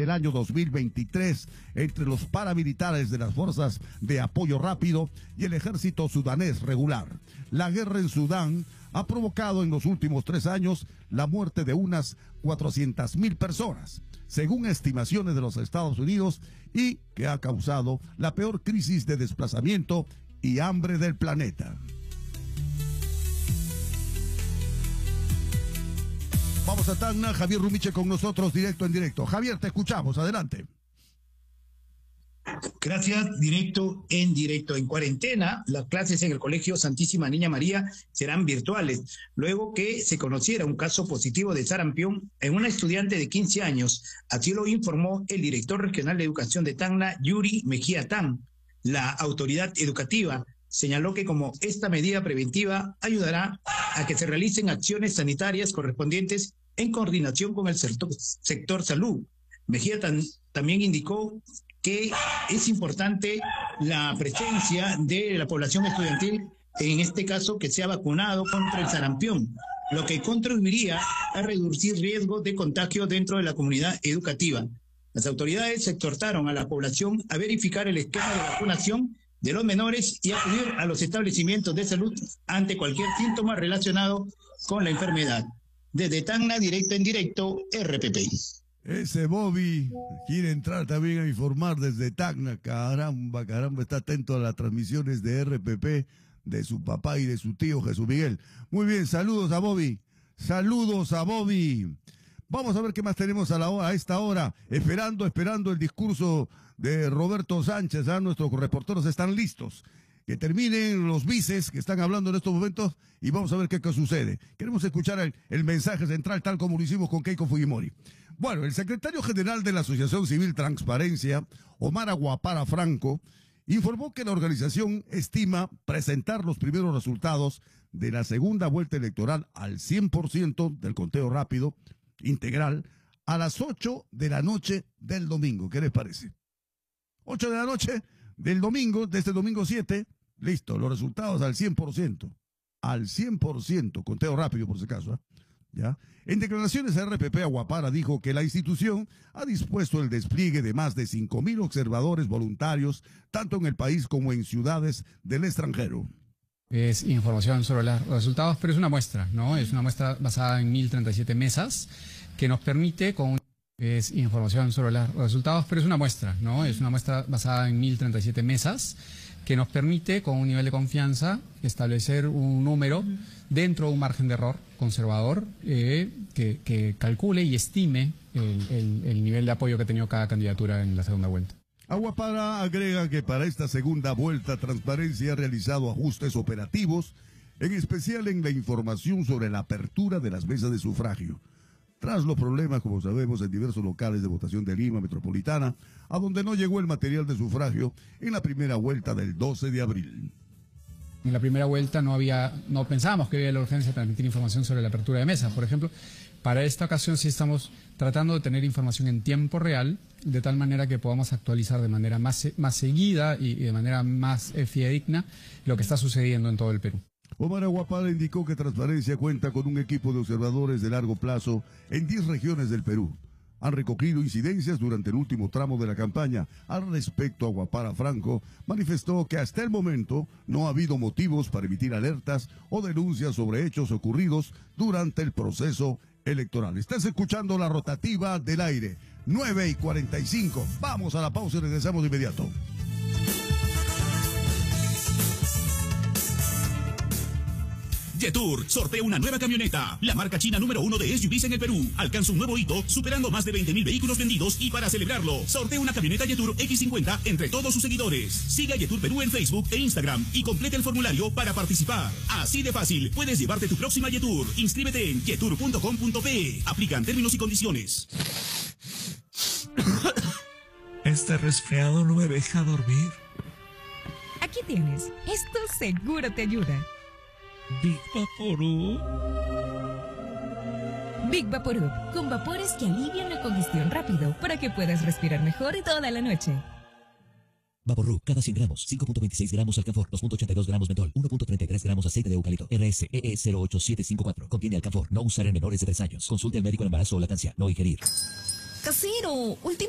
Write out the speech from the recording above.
del año 2023 entre los paramilitares de las Fuerzas de Apoyo Rápido y el ejército sudanés regular. La guerra en Sudán ha provocado en los últimos 3 años la muerte de unas 400.000 personas, según estimaciones de los Estados Unidos, y que ha causado la peor crisis de desplazamiento y hambre del planeta. Vamos a Tacna, Javier Rumiche con nosotros directo en directo. Javier, te escuchamos, adelante. Gracias, directo en directo. En cuarentena, las clases en el Colegio Santísima Niña María serán virtuales, luego que se conociera un caso positivo de sarampión en una estudiante de 15 años. Así lo informó el director regional de educación de Tacna, Yuri Mejía Tan. La autoridad educativa señaló que como esta medida preventiva ayudará a que se realicen acciones sanitarias correspondientes en coordinación con el sector salud. Mejía también indicó que es importante la presencia de la población estudiantil, en este caso que se ha vacunado contra el sarampión, lo que contribuiría a reducir riesgos de contagio dentro de la comunidad educativa. Las autoridades exhortaron a la población a verificar el esquema de vacunación de los menores y acudir a los establecimientos de salud ante cualquier síntoma relacionado con la enfermedad. Desde Tacna, directo en directo, RPP. Ese Bobby quiere entrar también a informar desde Tacna. Caramba, está atento a las transmisiones de RPP de su papá y de su tío Jesús Miguel. Muy bien, saludos a Bobby. Saludos a Bobby. Vamos a ver qué más tenemos a esta hora. Esperando el discurso de Roberto Sánchez. Nuestros reporteros están listos. Que terminen los vices que están hablando en estos momentos y vamos a ver qué sucede. Queremos escuchar el mensaje central tal como lo hicimos con Keiko Fujimori. Bueno, el secretario general de la Asociación Civil Transparencia, Omar Aguapara Franco, informó que la organización estima presentar los primeros resultados de la segunda vuelta electoral al 100% del conteo rápido integral a las 8 de la noche del domingo. ¿Qué les parece? 8 de la noche del domingo, de este domingo 7, listo, los resultados al 100%. Al 100%, conteo rápido por si acaso, ¿ya? En declaraciones a RPP, Aguapara dijo que la institución ha dispuesto el despliegue de más de 5.000 observadores voluntarios, tanto en el país como en ciudades del extranjero. Es información sobre los resultados, pero es una muestra, ¿no? Es una muestra basada en 1.037 mesas que nos permite Es información sobre los resultados, pero es una muestra, ¿no? Es una muestra basada en 1.037 mesas que nos permite, con un nivel de confianza, establecer un número dentro de un margen de error conservador que calcule y estime el nivel de apoyo que ha tenido cada candidatura en la segunda vuelta. Aguapara agrega que para esta segunda vuelta Transparencia ha realizado ajustes operativos, en especial en la información sobre la apertura de las mesas de sufragio. Tras los problemas, como sabemos, en diversos locales de votación de Lima Metropolitana, a donde no llegó el material de sufragio en la primera vuelta del 12 de abril. En la primera vuelta no pensábamos que había la urgencia de transmitir información sobre la apertura de mesas, por ejemplo. Para esta ocasión sí estamos tratando de tener información en tiempo real, de tal manera que podamos actualizar de manera más seguida y de manera más fidedigna lo que está sucediendo en todo el Perú. Omar Aguapara indicó que Transparencia cuenta con un equipo de observadores de largo plazo en 10 regiones del Perú. Han recogido incidencias durante el último tramo de la campaña. Al respecto, Aguapara Franco manifestó que hasta el momento no ha habido motivos para emitir alertas o denuncias sobre hechos ocurridos durante el proceso electoral. Estás escuchando la rotativa del aire, 9:45. Vamos a la pausa y regresamos de inmediato. Jetour sortea una nueva camioneta, la marca china número 1 de SUVs en el Perú. Alcanza un nuevo hito, superando más de 20.000 vehículos vendidos, y para celebrarlo, sortea una camioneta Jetour X50 entre todos sus seguidores. Siga Jetour Perú en Facebook e Instagram y complete el formulario para participar. Así de fácil, puedes llevarte tu próxima Jetour. Inscríbete en jetour.com.pe. Aplican términos y condiciones. Este resfriado no me deja dormir. Aquí tienes. Esto seguro te ayuda. Big Vaporub. Big Vaporub, con vapores que alivian la congestión rápido para que puedas respirar mejor toda la noche. Vaporub, cada 100 gramos, 5.26 gramos alcanfor, 2.82 gramos mentol, 1.33 gramos aceite de eucalipto. RSEE 08754. Contiene alcanfor. No usar en menores de 3 años. Consulte al médico en embarazo o lactancia. No ingerir. Casero,